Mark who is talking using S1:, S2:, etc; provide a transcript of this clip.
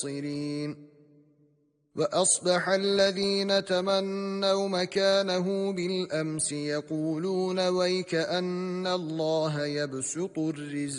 S1: وأصبح الذين تمنوا مكانه بالأمس يقولون ويك أن الله يبسط الرزق